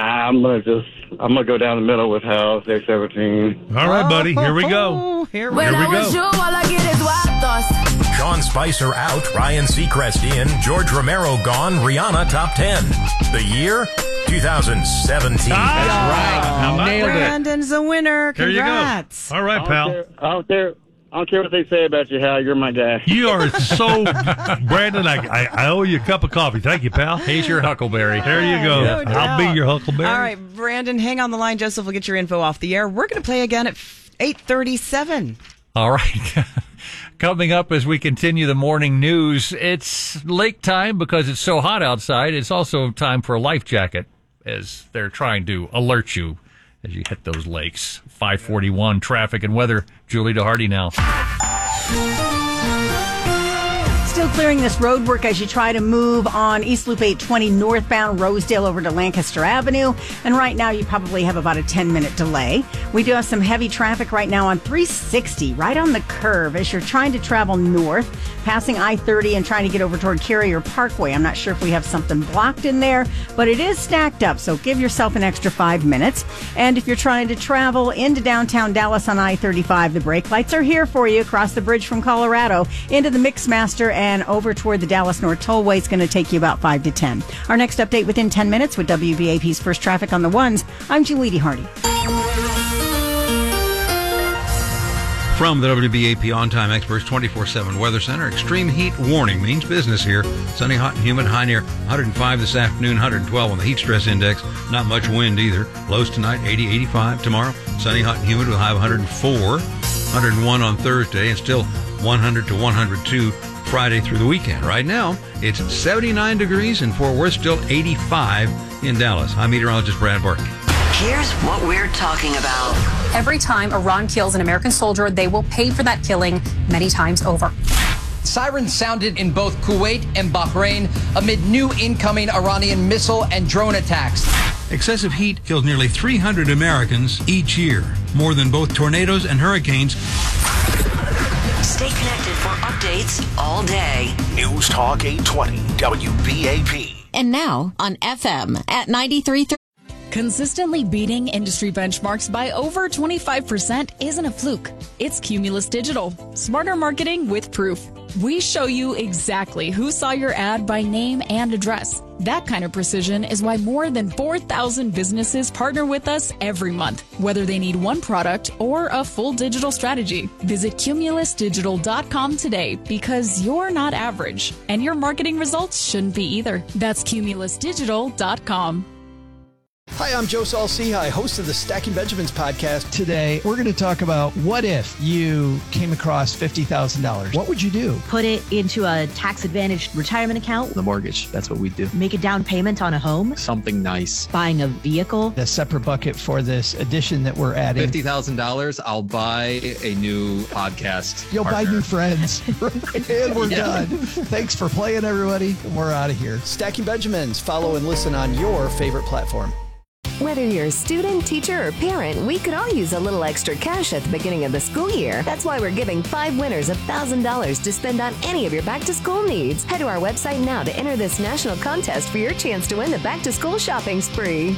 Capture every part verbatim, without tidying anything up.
I'm gonna just I'm gonna go down the middle with House X seventeen. All right, buddy. Here we go. Here we, Here we go. You, all I get is wild thoughts. Sean Spicer out, Ryan Seacrest in, George Romero gone, Rihanna top ten. The year, two thousand seventeen. Ah, That's right. Nailed it. Brandon's a winner. There you Congrats. go. All right, I don't pal. care, I don't care. I don't care what they say about you, Hal. You're my guy. You are so, Brandon, I, I, I owe you a cup of coffee. Thank you, pal. He's your Huckleberry. There you go. No doubt. I'll be your Huckleberry. All right, Brandon, hang on the line. Joseph will get your info off the air. We're going to play again at eight thirty-seven. All right. Coming up as we continue the morning news, it's lake time because it's so hot outside. It's also time for a life jacket as they're trying to alert you as you hit those lakes. five forty-one traffic and weather. Julie DeHardy now. Still clearing this road work as you try to move on East Loop eight twenty northbound Rosedale over to Lancaster Avenue. And right now you probably have about a ten-minute delay. We do have some heavy traffic right now on three sixty, right on the curve as you're trying to travel north, passing I thirty and trying to get over toward Carrier Parkway. I'm not sure if we have something blocked in there, but it is stacked up, so give yourself an extra five minutes. And if you're trying to travel into downtown Dallas on I thirty-five, the brake lights are here for you across the bridge from Colorado into the Mixmaster and over toward the Dallas North Tollway. It's going to take you about five to ten. Our next update within ten minutes with W B A P's First Traffic on the Ones. I'm Julie DeHardy. From the W B A P On-Time Experts twenty-four seven Weather Center, extreme heat warning means business here. Sunny, hot, and humid, high near one hundred five this afternoon, one hundred twelve on the heat stress index. Not much wind either. Lows tonight, eighty, eighty-five. Tomorrow, sunny, hot, and humid with a high of one hundred four. one hundred one on Thursday, and still one hundred to one hundred two Friday through the weekend. Right now, it's seventy-nine degrees in Fort Worth, still eighty-five in Dallas. I'm meteorologist Brad Barton. Here's what we're talking about. Every time Iran kills an American soldier, they will pay for that killing many times over. Sirens sounded in both Kuwait and Bahrain amid new incoming Iranian missile and drone attacks. Excessive heat kills nearly three hundred Americans each year, more than both tornadoes and hurricanes. Stay connected for updates all day. News Talk eight twenty W B A P. And now on F M at ninety-three point three. Consistently beating industry benchmarks by over twenty-five percent isn't a fluke. It's Cumulus Digital. Smarter marketing with proof. We show you exactly who saw your ad by name and address. That kind of precision is why more than four thousand businesses partner with us every month, whether they need one product or a full digital strategy. Visit cumulus digital dot com today because you're not average, and your marketing results shouldn't be either. That's cumulus digital dot com. Hi, I'm Joe Saul-Sehy, host of the Stacking Benjamins podcast. Today, we're going to talk about what if you came across fifty thousand dollars. What would you do? Put it into a tax-advantaged retirement account. The mortgage, that's what we do. Make a down payment on a home. Something nice. Buying a vehicle. A separate bucket for this addition that we're adding. fifty thousand dollars, I'll buy a new podcast You'll partner. buy new friends. And we're Yeah. done. Thanks for playing, everybody. We're out of here. Stacking Benjamins. Follow and listen on your favorite platform. Whether you're a student, teacher, or parent, we could all use a little extra cash at the beginning of the school year. That's why we're giving five winners one thousand dollars to spend on any of your back-to-school needs. Head to our website now to enter this national contest for your chance to win the back-to-school shopping spree.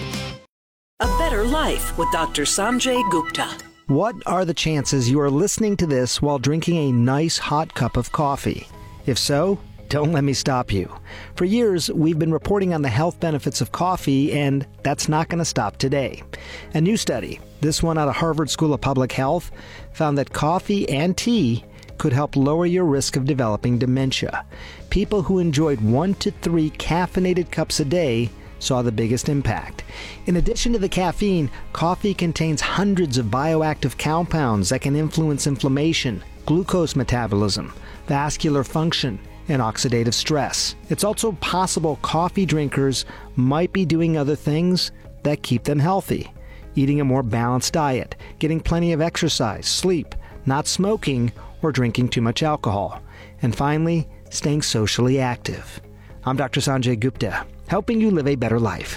A Better Life with Doctor Sanjay Gupta. What are the chances you are listening to this while drinking a nice hot cup of coffee? If so, don't let me stop you. For years, we've been reporting on the health benefits of coffee, and that's not going to stop today. A new study, this one out of Harvard School of Public Health, found that coffee and tea could help lower your risk of developing dementia. People who enjoyed one to three caffeinated cups a day saw the biggest impact. In addition to the caffeine, coffee contains hundreds of bioactive compounds that can influence inflammation, glucose metabolism, vascular function, and oxidative stress. It's also possible coffee drinkers might be doing other things that keep them healthy. Eating a more balanced diet, getting plenty of exercise, sleep, not smoking, or drinking too much alcohol. And finally, staying socially active. I'm Doctor Sanjay Gupta, helping you live a better life.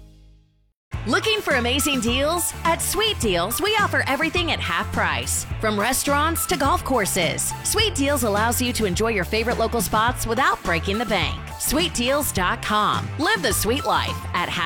Looking for amazing deals? At Sweet Deals, we offer everything at half price. From restaurants to golf courses, Sweet Deals allows you to enjoy your favorite local spots without breaking the bank. sweet deals dot com. Live the sweet life at half